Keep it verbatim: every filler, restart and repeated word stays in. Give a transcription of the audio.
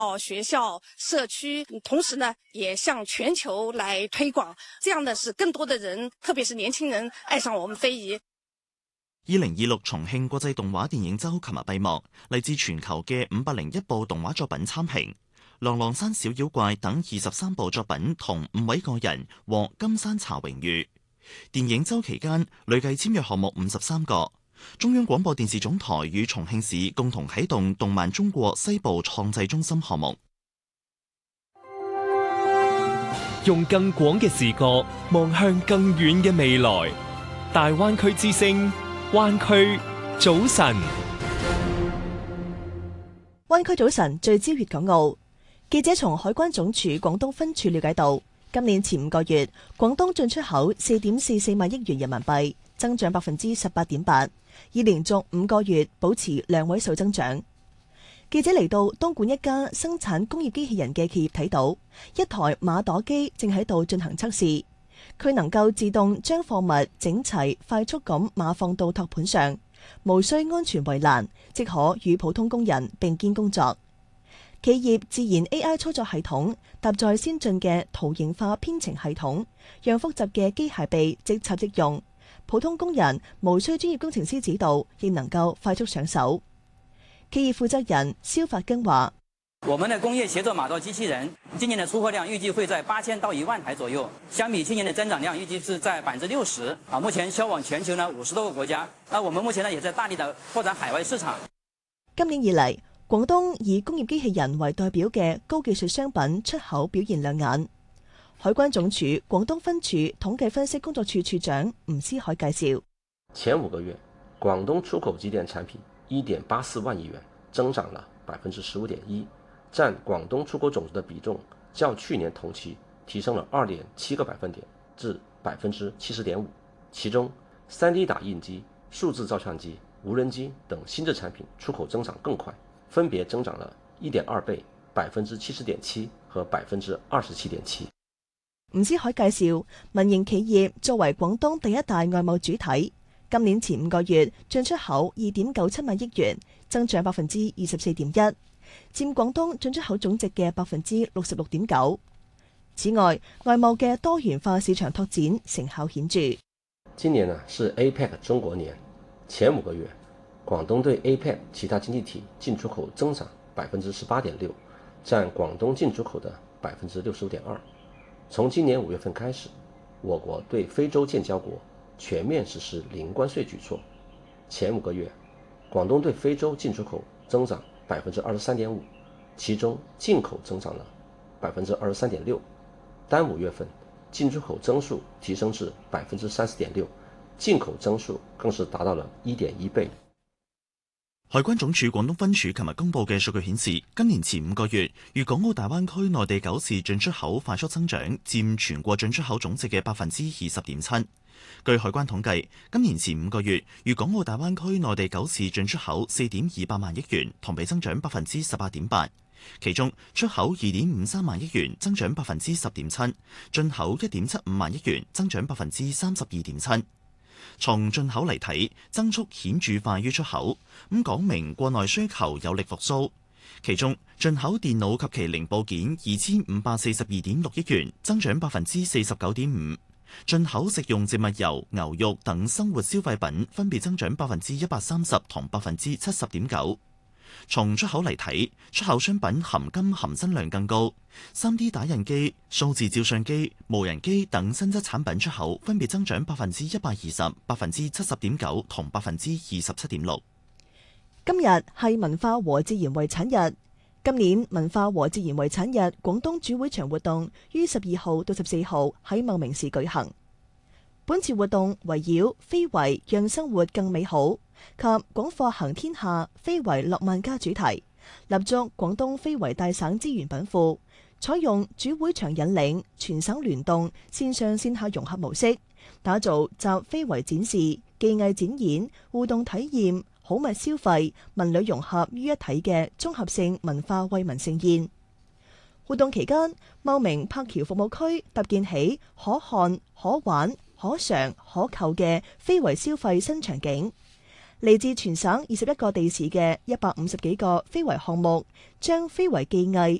到学校、社區，同時呢，也向全球來推廣，這樣呢，使更多的人，特別是年輕人，愛上我們非遺。 二零二六重慶國際動畫電影周琴日閉幕，嚟自全球嘅五百零一部動畫作品參評，《狼狼山小妖怪》等二十三部作品同五位個人獲金山茶榮譽。電影周期間累計簽約項目五十三個。中央廣播電視總台與重慶市共同啟動動漫中國西部創製中心項目， 用更廣嘅視角望向更遠嘅未來。大灣區之聲，灣區早晨。 灣區早晨聚焦粵港澳。記者從海關總署廣東分處了解到，今年前五個月，廣東進出口四點四四萬億元人民幣，增長百分之十八點八。已連續五個月保持兩位數增長。記者嚟到東莞一家生產工業機器人嘅企業，睇到一台馬朵機正喺度進行測試，佢能夠自動將貨物整齊快速咁碼放到托盤上，無需安全圍欄，即可與普通工人並肩工作。企業自然 A I 操作系統搭載先進嘅圖形化編程系統，讓複雜嘅機械臂即插即用。普通工人無需專業工程師指導，亦能夠快速上手。企業負責人蕭發根話： 我們的工業協作馬朵機器人今年的出貨量預計會在八千到一萬台左右，相比去年的增長量預計是在百分之六十。啊，目前銷往全球呢五十多個國家。那我們目前呢也在大力的拓展海外市場。 今年以嚟，廣東以工業機器人為代表嘅高技術商品出口表現亮眼。海關總署廣東分處統計分析工作處處長吳思海介紹： 前五個月，廣東出口機電產品一點八四萬億元，增長了百分之十五點一，佔廣東出口總值的比重較去年同期提升了二點七個百分點至百分之七十點五。其中，三 D 打印機、數字照相機、無人機等新製產品出口增長更快，分別增長了一點二倍、百分之七十點七和百分之二十七點七。 吳思海介紹，民營企業作為廣東第一大外貿主體，今年前五個月進出口二點九七萬億元，增長百分之二十四點一，佔廣東進出口總值嘅百分之六十六點九。此外，外貿嘅多元化市場拓展成效顯著。 今年呢是 A P E C 中國年，前五個月，廣東對 A P E C 其他經濟體進出口增長百分之十八點六，佔廣東進出口的百分之六十五點二。從今年五月份開始，我國對非洲建交國全面實施零關稅舉措。前五個月，廣東對非洲進出口增長百分之二十三點五，其中進口增長了百分之二十三點六。單五月份，進出口增速提升至百分之三十點六，進口增速更是達到了一點一倍。 海關總署廣東分署琴日公布嘅數據顯示，今年前五個月，粵港澳大灣區內地九市進出口快速增長，佔全國進出口總值嘅百分之二十點七。據海關統計，今年前五個月，粵港澳大灣區內地九市進出口四點二八萬億元，同比增長百分之十八點八。其中出口二點五三萬億元，增長百分之十點七；進口一點七五萬億元，增長百分之三十二點七。從進口嚟睇，增速顯著快於出口，咁講明國內需求有力復甦。其中進口電腦及其零部件二千五百四十二點六億元，增長百分之四十九點五；進口食用植物油、牛肉等生活消費品分別增長百分之一百三十同百分之七十點九。從出口嚟睇，出口商品含金含砷量更高，三 D 打印機、數字照相機、無人機等新質產品出口分別增長百分之一百二十、百分之七十點九同百分之二十七點六。 今日係文化和自然遺產日，今年文化和自然遺產日廣東主會場活動於十二號到十四號喺茂名市舉行。本次活動圍繞非遺讓生活更美好及廣貨行天下非遺樂萬家主題，立足廣東非遺大省資源稟庫，採用主會場引領、全省聯動、線上線下融合模式，打造集非遺展示、技藝展演、互動體驗、好物消費、文旅融合於一體嘅綜合性文化惠民盛宴。活動期間，茂名柏橋服務區搭建起可看、可玩、可嘗、可購嘅非遺消費新場景。 嚟自全省二十一個地市嘅一百五十幾個非遺項目，將非遺技藝